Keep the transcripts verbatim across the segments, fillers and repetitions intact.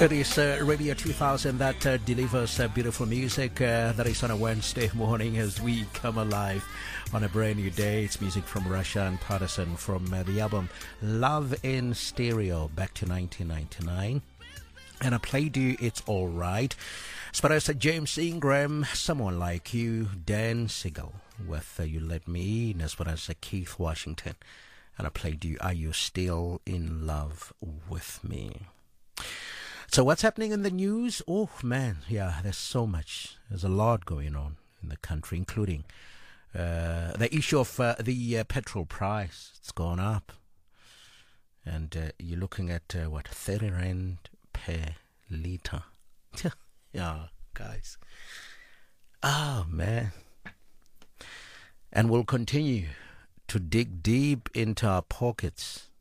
It is uh, Radio two thousand that uh, delivers uh, beautiful music uh, that is on a Wednesday morning as we come alive on a brand new day. It's music from Russia and Patterson from uh, the album Love in Stereo back to nineteen ninety-nine. And I played you It's Alright. Sparrows James Ingram, Someone Like You, Dan Siegel with uh, You Let Me In, as well as uh, Keith Washington. And I played you Are You Still in Love with Me? So what's happening in the news? Oh, man, yeah, there's so much. There's a lot going on in the country, including uh, the issue of uh, the uh, petrol price. It's gone up. And uh, you're looking at, uh, what, thirty rand per litre. Yeah, guys. Oh, man. And we'll continue to dig deep into our pockets.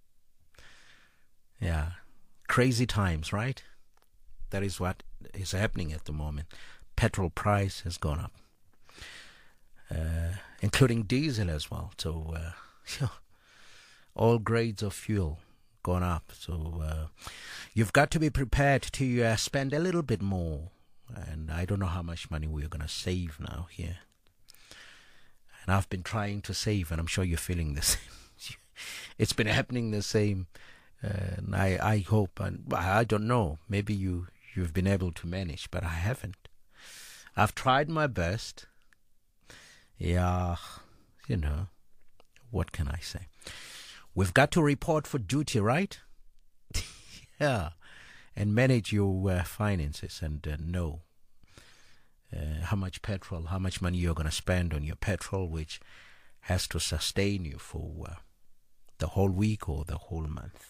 Yeah. Crazy times, right? That is what is happening at the moment. Petrol price has gone up, uh, including diesel as well. So, uh, all grades of fuel gone up. So, uh, you've got to be prepared to uh, spend a little bit more. And I don't know how much money we're going to save now here. And I've been trying to save, and I'm sure you're feeling the same. It's been happening the same. Uh, and I, I hope, and I don't know, maybe you, you've been able to manage, but I haven't. I've tried my best. Yeah, you know, what can I say? We've got to report for duty, right? Yeah, and manage your uh, finances and uh, know uh, how much petrol, how much money you're going to spend on your petrol, which has to sustain you for uh, the whole week or the whole month.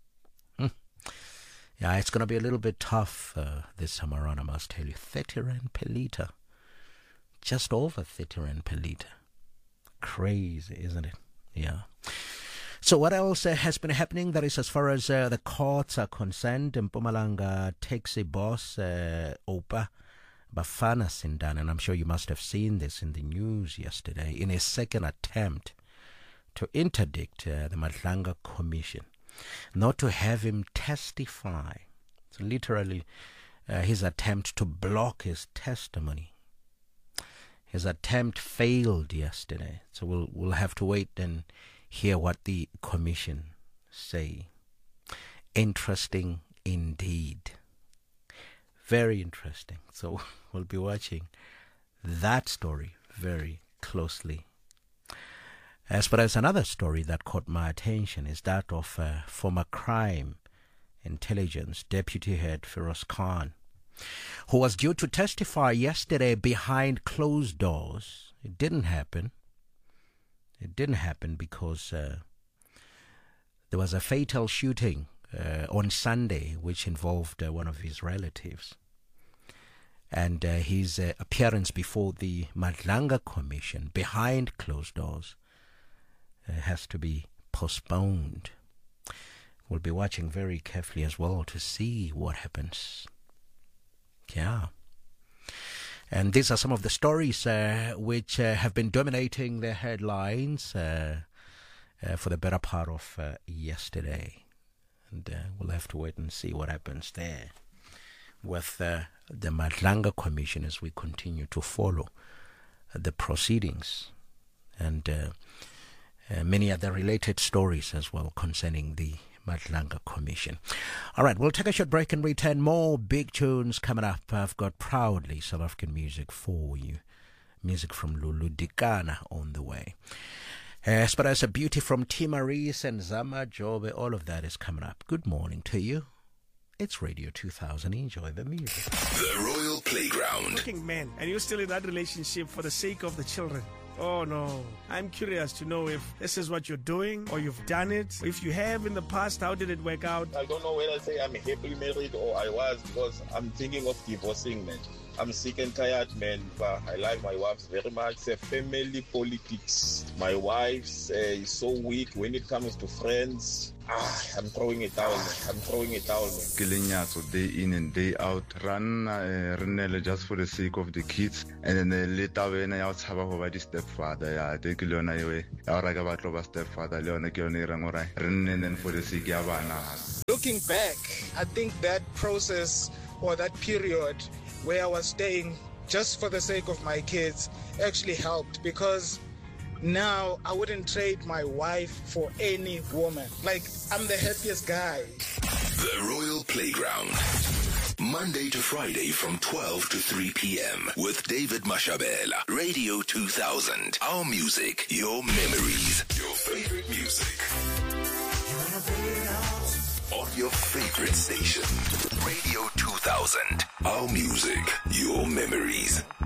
Yeah, it's going to be a little bit tough uh, this time around, I must tell you. thirty rand per litre. Just over thirty rand per litre. Crazy, isn't it? Yeah. So what else uh, has been happening? That is as far as uh, the courts are concerned. Mpumalanga taxi boss, uh, Opa Bafana Sindan, and I'm sure you must have seen this in the news yesterday, in a second attempt to interdict uh, the Madlanga Commission, not to have him testify. So literally, uh, his attempt to block his testimony. His attempt failed yesterday. So we'll we'll have to wait and hear what the commission say. Interesting indeed. Very interesting. So we'll be watching that story very closely. As far as another story that caught my attention is that of uh, former crime intelligence deputy head Feroz Khan, who was due to testify yesterday behind closed doors. It didn't happen. It didn't happen because uh, there was a fatal shooting uh, on Sunday which involved uh, one of his relatives. And uh, his uh, appearance before the Madlanga Commission behind closed doors Uh, has to be postponed. We'll be watching very carefully as well to see what happens. Yeah. And these are some of the stories uh, which uh, have been dominating the headlines uh, uh, for the better part of uh, yesterday. And uh, we'll have to wait and see what happens there with uh, the Madlanga Commission as we continue to follow uh, the proceedings. And uh, Uh, many other related stories as well concerning the Madlanga Commission. All right, we'll take a short break and return. More big tunes coming up. I've got proudly South African music for you. Music from Lulu Dikana on the way. As far as a beauty from Timaris and Zama Jobe, all of that is coming up. Good morning to you. It's Radio two thousand. Enjoy the music. The Royal Playground. Working man, and you're still in that relationship for the sake of the children. Oh no. I'm curious to know if this is what you're doing or you've done it. If you have in the past, how did it work out? I don't know whether I say I'm happily married or I was, because I'm thinking of divorcing, man. I'm sick and tired, man. But I like my wife very much. It's a family politics. My wife uh, is so weak when it comes to friends. Ah, I'm throwing it down. I'm throwing it down. Kilenyatso day in and day out. Run uh, renele just for the sake of the kids. And then the later when I out have a the stepfather. Yeah, take Leona away. Our Gabatloba stepfather, Leona Kioni Rangora. Rennen for the sake of Looking back, I think that process or that period where I was staying just for the sake of my kids actually helped, because now I wouldn't trade my wife for any woman. Like, I'm the happiest guy. The Royal Playground. Monday to Friday from twelve to three p.m. with David Mashabela. Radio two thousand. Our music, your memories. Your favorite music. On your favorite station. Radio two thousand. Our music, your memories.